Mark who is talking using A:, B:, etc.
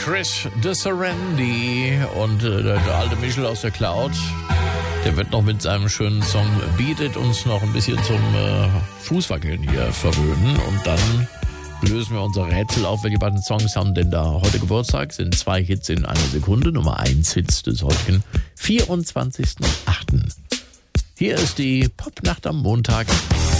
A: Chris de Serendi und der alte Michel aus der Cloud. Der wird noch mit seinem schönen Song Beat It uns noch ein bisschen zum Fußwackeln hier verwöhnen. Und dann lösen wir unser Rätsel auf. Welche beiden Songs haben denn da heute Geburtstag? Sind 2 Hits in einer Sekunde. Nummer 1 Hits des heutigen 24.08. Hier ist die Popnacht am Montag.